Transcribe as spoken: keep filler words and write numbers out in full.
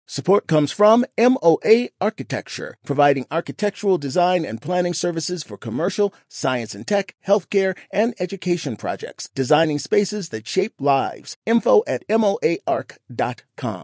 Support comes from M O A Architecture, providing architectural design and planning services for commercial, science and tech, healthcare, and education projects, designing spaces that shape lives. Info at M O A arc dot com.